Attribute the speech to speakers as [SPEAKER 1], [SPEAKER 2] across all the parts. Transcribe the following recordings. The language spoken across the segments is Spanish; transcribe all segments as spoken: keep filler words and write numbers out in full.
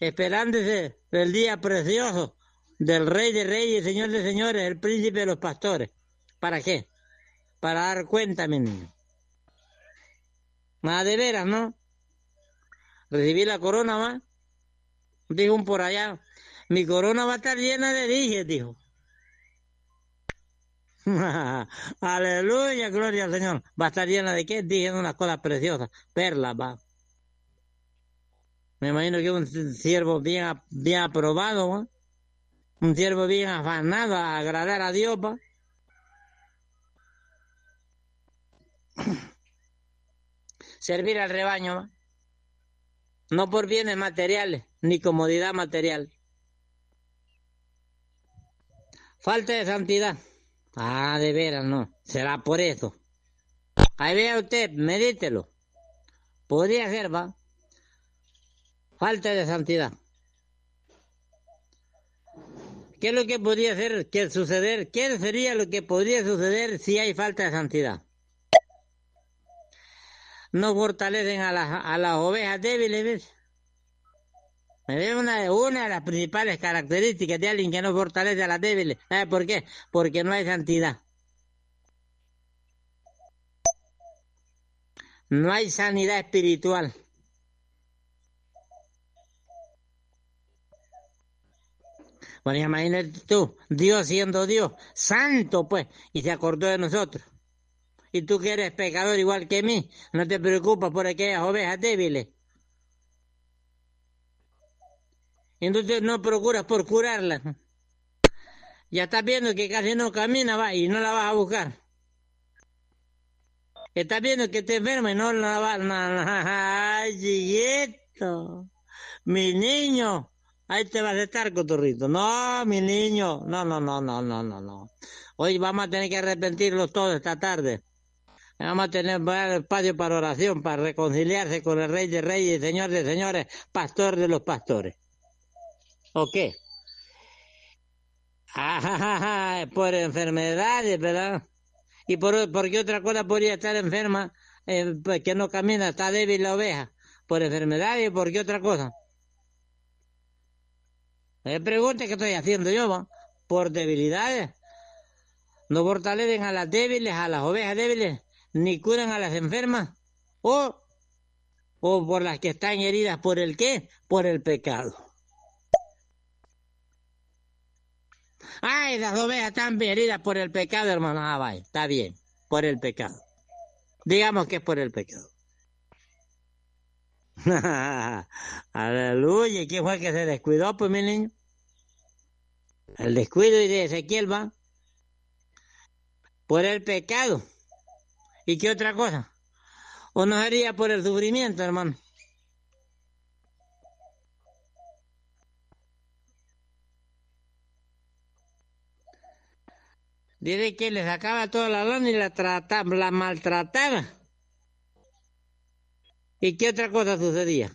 [SPEAKER 1] esperándose el día precioso del Rey de Reyes, Señor de Señores, el Príncipe de los Pastores. ¿Para qué? Para dar cuenta, mi niño. Nada de veras, ¿no? Recibí la corona, ¿va? Dijo un por allá, mi corona va a estar llena de dijes, dijo. Aleluya, gloria al Señor. ¿Va a estar llena de qué? Dije unas cosas preciosas, perlas, va. Me imagino que un siervo bien, bien aprobado, ¿va? Un siervo bien afanado a agradar a Dios, ¿va? Servir al rebaño, ¿va? No por bienes materiales, ni comodidad material. Falta de santidad. Ah, de veras, no. Será por eso. Ahí vea usted, medítelo. Podría ser, ¿va? Falta de santidad. ¿Qué es lo que podría ser, qué suceder? ¿Qué sería lo que podría suceder si hay falta de santidad? No fortalecen a las, a las ovejas débiles, ¿ves? Es una, una de las principales características de alguien que no fortalece a las débiles. ¿Sabe por qué? Porque no hay santidad. No hay sanidad espiritual. Bueno, imagínate tú, Dios siendo Dios, santo pues, y se acordó de nosotros. Y tú que eres pecador igual que mí, no te preocupas por aquellas ovejas débiles. Entonces no procuras por curarlas. Ya estás viendo que casi no camina, va, y no la vas a buscar. Estás viendo que te enferma y no la vas a... ¡Ay, chiquito! Mi niño. Ahí te vas a estar, cotorrito. No, mi niño. No, no, no, no, no, no, no. Hoy vamos a tener que arrepentirlos todos esta tarde. Vamos a tener espacio para oración, para reconciliarse con el Rey de Reyes, Señor de Señores, Pastor de los Pastores. ¿O qué? Ah, por enfermedades, ¿verdad? ¿Y por, por qué otra cosa podría estar enferma, eh, pues que no camina, está débil la oveja? ¿Por enfermedades y por qué otra cosa? Me pregunta qué estoy haciendo yo, ¿va? Por debilidades. No fortalecen a las débiles, a las ovejas débiles, ni curan a las enfermas. O, o por las que están heridas, ¿por el qué? Por el pecado. Ay, las ovejas están heridas por el pecado, hermano. Ah, vaya, está bien, por el pecado. Digamos que es por el pecado. Aleluya, ¿quién fue el que se descuidó, pues, mi niño? El descuido y de Ezequiel va por el pecado. ¿Y qué otra cosa? ¿O no sería por el sufrimiento, hermano? Dice que le sacaba toda la lana y la trataba, la maltrataba. ¿Y qué otra cosa sucedía?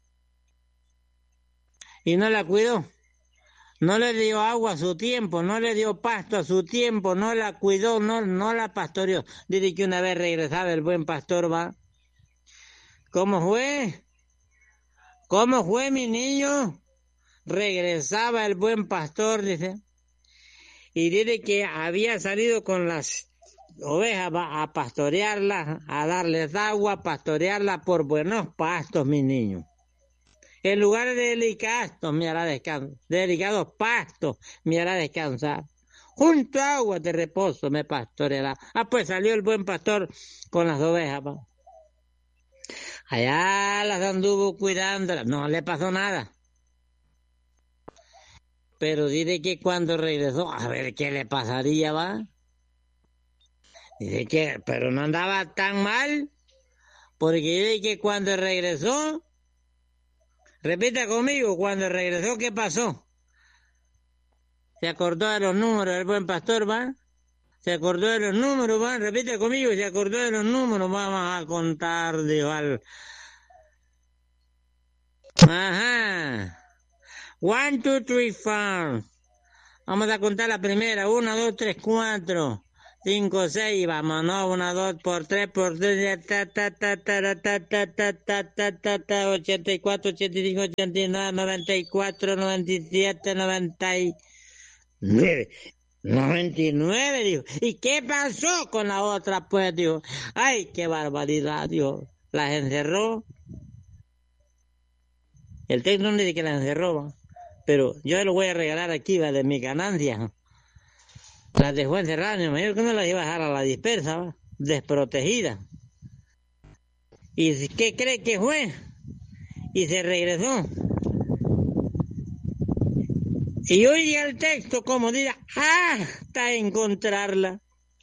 [SPEAKER 1] Y no la cuidó. No le dio agua a su tiempo, no le dio pasto a su tiempo, no la cuidó, no, no la pastoreó. Dice que una vez regresaba el buen pastor, va. ¿Cómo fue? ¿Cómo fue, mi niño? Regresaba el buen pastor, dice. Y dice que había salido con las ovejas a pastorearlas, a darles agua, a pastorearlas por buenos pastos, mi niño. En lugares delicados me hará descansar, delicados pastos me hará descansar. Junto a agua de reposo me pastoreará. Ah, pues salió el buen pastor con las ovejas. Pa. Allá las anduvo cuidándolas, no le pasó nada. Pero dice que cuando regresó, a ver qué le pasaría, va. Dice que, pero no andaba tan mal, porque dice que cuando regresó, repita conmigo, cuando regresó, ¿qué pasó? Se acordó de los números del buen pastor, ¿va? Se acordó de los números, ¿va? Repite conmigo, se acordó de los números, vamos a contar, dijo al... Ajá. One, two, three, four. Vamos a contar la primera. Uno, dos, tres, cuatro. cinco, seis, vámonos, una, dos, por tres, por tres, ta, ta, ta, ta, ta, ta, ta, ta, ta, ta, ta, ochenta y cuatro, ochenta y cinco, ochenta y nueve, noventa y cuatro, noventa y siete, noventa y nueve. noventa y nueve, dijo. ¿Y qué pasó con la otra, pues, dijo? Ay, qué barbaridad, dijo. Las encerró. El técnico no dice que las encerró, ¿va? Pero yo lo voy a regalar aquí, va, de mi ganancia. Las dejó encerradas, me imagino que no las iba a dejar a la dispersa, ¿va? Desprotegida. ¿Y qué cree que fue? Y se regresó. Y oye el texto como dice, hasta encontrarla.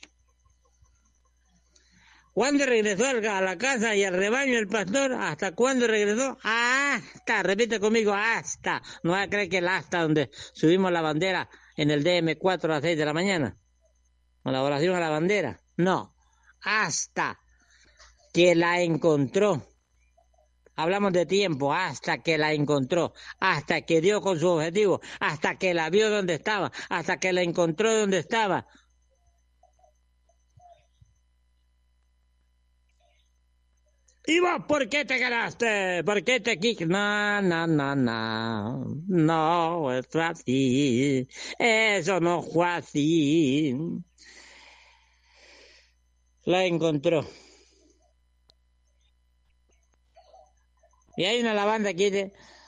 [SPEAKER 1] ¿Cuándo regresó a la casa y al rebaño el pastor? ¿Hasta cuándo regresó? Hasta, repite conmigo, hasta. No va a creer que el hasta donde subimos la bandera en el D M cuatro a las seis de la mañana. Con la oración a la bandera. No, hasta que la encontró. Hablamos de tiempo, hasta que la encontró, hasta que dio con su objetivo, hasta que la vio donde estaba, hasta que la encontró donde estaba. ¿Y vos por qué te quedaste? ¿Por qué te quitaste? No, no, no, no, no, es así, eso no fue así. La encontró. Y hay una lavanda aquí de...